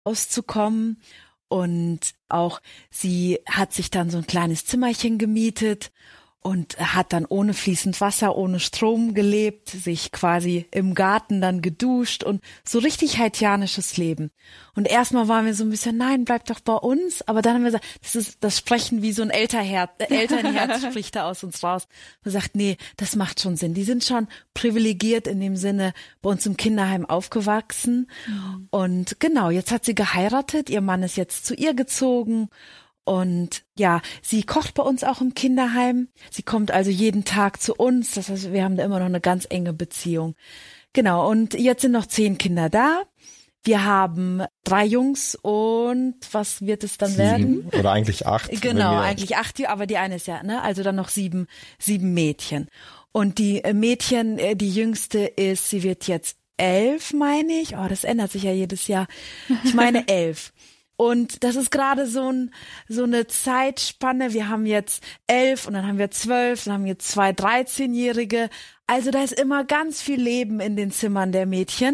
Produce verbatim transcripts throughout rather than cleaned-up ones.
auszukommen. Und auch sie hat sich dann so ein kleines Zimmerchen gemietet und hat dann ohne fließend Wasser, ohne Strom gelebt, sich quasi im Garten dann geduscht und so richtig haitianisches Leben. Und erstmal waren wir so ein bisschen, nein, bleib doch bei uns. Aber dann haben wir gesagt, das ist das Sprechen wie so ein Elternherz, äh, Elternherz spricht da aus uns raus. Wir sagt, nee, das macht schon Sinn. Die sind schon privilegiert in dem Sinne bei uns im Kinderheim aufgewachsen. Mhm. Und genau, jetzt hat sie geheiratet. Ihr Mann ist jetzt zu ihr gezogen. Und ja, sie kocht bei uns auch im Kinderheim. Sie kommt also jeden Tag zu uns. Das heißt, wir haben da immer noch eine ganz enge Beziehung. Genau, und jetzt sind noch zehn Kinder da. Wir haben drei Jungs und was wird es dann sieben, werden? Oder eigentlich acht. Genau, eigentlich acht, aber die eine ist ja, ne? Also dann noch sieben, sieben Mädchen. Und die Mädchen, die jüngste ist, sie wird jetzt elf, meine ich. Oh, das ändert sich ja jedes Jahr. Ich meine elf. Und das ist gerade so ein, so eine Zeitspanne. Wir haben jetzt elf und dann haben wir zwölf, dann haben wir zwei dreizehnjährige. Also da ist immer ganz viel Leben in den Zimmern der Mädchen.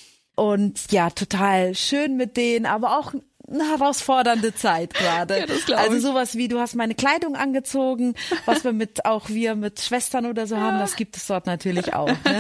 Und ja, total schön mit denen, aber auch eine herausfordernde Zeit gerade. Ja, das glaub ich. Also sowas wie, du hast meine Kleidung angezogen, was wir mit, auch wir mit Schwestern oder so ja. haben, das gibt es dort natürlich auch. Ne?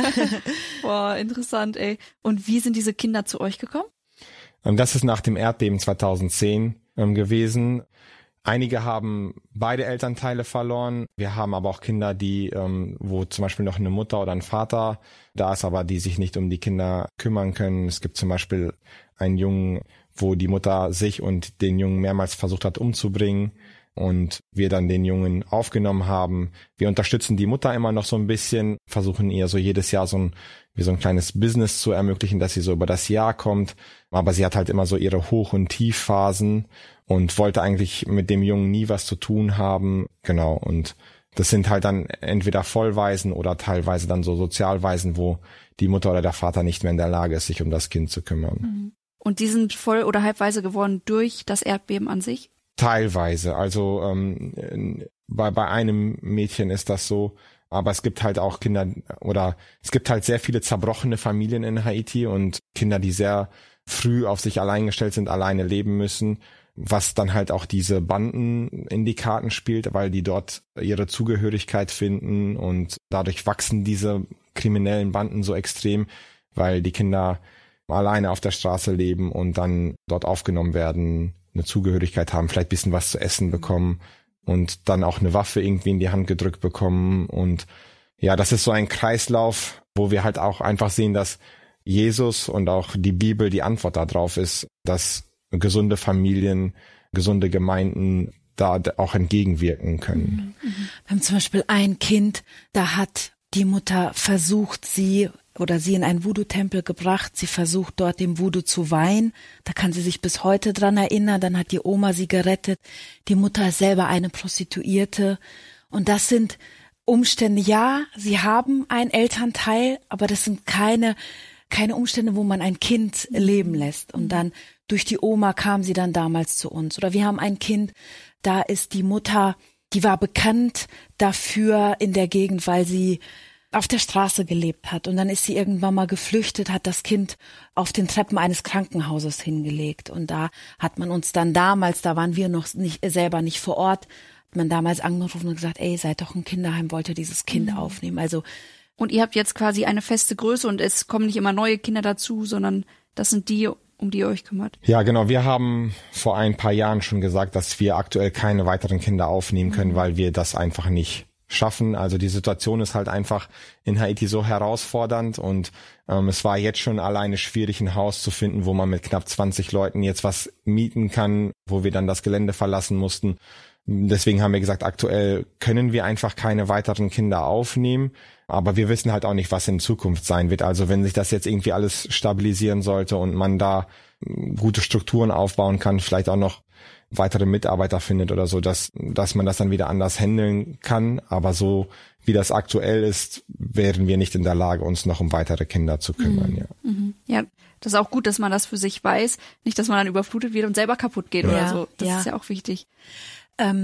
Boah, interessant, ey. Und wie sind diese Kinder zu euch gekommen? Das ist nach dem Erdbeben zweitausendzehn ähm, gewesen. Einige haben beide Elternteile verloren. Wir haben aber auch Kinder, die, ähm, wo zum Beispiel noch eine Mutter oder ein Vater da ist, aber die sich nicht um die Kinder kümmern können. Es gibt zum Beispiel einen Jungen, wo die Mutter sich und den Jungen mehrmals versucht hat umzubringen und wir dann den Jungen aufgenommen haben. Wir unterstützen die Mutter immer noch so ein bisschen, versuchen ihr so jedes Jahr so ein wie so ein kleines Business zu ermöglichen, dass sie so über das Jahr kommt. Aber sie hat halt immer so ihre Hoch- und Tiefphasen und wollte eigentlich mit dem Jungen nie was zu tun haben. Genau, und das sind halt dann entweder Vollwaisen oder teilweise dann so Sozialwaisen, wo die Mutter oder der Vater nicht mehr in der Lage ist, sich um das Kind zu kümmern. Und die sind voll- oder halbweise geworden durch das Erdbeben an sich? Teilweise, also ähm, bei, bei einem Mädchen ist das so, aber es gibt halt auch Kinder oder es gibt halt sehr viele zerbrochene Familien in Haiti und Kinder, die sehr früh auf sich allein gestellt sind, alleine leben müssen, was dann halt auch diese Banden in die Karten spielt, weil die dort ihre Zugehörigkeit finden und dadurch wachsen diese kriminellen Banden so extrem, weil die Kinder alleine auf der Straße leben und dann dort aufgenommen werden, eine Zugehörigkeit haben, vielleicht ein bisschen was zu essen bekommen und dann auch eine Waffe irgendwie in die Hand gedrückt bekommen. Und ja, das ist so ein Kreislauf, wo wir halt auch einfach sehen, dass Jesus und auch die Bibel die Antwort darauf ist, dass gesunde Familien, gesunde Gemeinden da auch entgegenwirken können. Wir haben zum Beispiel ein Kind, da hat die Mutter versucht, sie oder sie in einen Voodoo-Tempel gebracht. Sie versucht dort dem Voodoo zu weihen. Da kann sie sich bis heute dran erinnern. Dann hat die Oma sie gerettet. Die Mutter ist selber eine Prostituierte. Und das sind Umstände. Ja, sie haben einen Elternteil, aber das sind keine, keine Umstände, wo man ein Kind leben lässt. Und dann durch die Oma kam sie dann damals zu uns. Oder wir haben ein Kind, da ist die Mutter, die war bekannt dafür in der Gegend, weil sie auf der Straße gelebt hat. Und dann ist sie irgendwann mal geflüchtet, hat das Kind auf den Treppen eines Krankenhauses hingelegt. Und da hat man uns dann damals, da waren wir noch nicht selber nicht vor Ort, hat man damals angerufen und gesagt, ey, seid doch ein Kinderheim, wollt ihr dieses Kind mhm. aufnehmen. Also und ihr habt jetzt quasi eine feste Größe und es kommen nicht immer neue Kinder dazu, sondern das sind die, um die ihr euch kümmert. Ja, genau. Wir haben vor ein paar Jahren schon gesagt, dass wir aktuell keine weiteren Kinder aufnehmen können, mhm. weil wir das einfach nicht schaffen. Also die Situation ist halt einfach in Haiti so herausfordernd und ähm, es war jetzt schon alleine schwierig, ein Haus zu finden, wo man mit knapp zwanzig Leuten jetzt was mieten kann, wo wir dann das Gelände verlassen mussten. Deswegen haben wir gesagt, aktuell können wir einfach keine weiteren Kinder aufnehmen, aber wir wissen halt auch nicht, was in Zukunft sein wird. Also wenn sich das jetzt irgendwie alles stabilisieren sollte und man da gute Strukturen aufbauen kann, vielleicht auch noch weitere Mitarbeiter findet oder so, dass dass man das dann wieder anders handeln kann. Aber so wie das aktuell ist, wären wir nicht in der Lage, uns noch um weitere Kinder zu kümmern. Mhm. Ja. Mhm. Ja, das ist auch gut, dass man das für sich weiß. Nicht, dass man dann überflutet wird und selber kaputt geht ja, oder so. Das ja. ist ja auch wichtig. Ähm,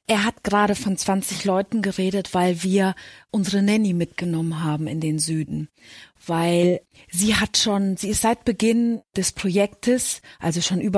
Er hat gerade von zwanzig Leuten geredet, weil wir unsere Nanny mitgenommen haben in den Süden. Weil sie hat schon, sie ist seit Beginn des Projektes, also schon über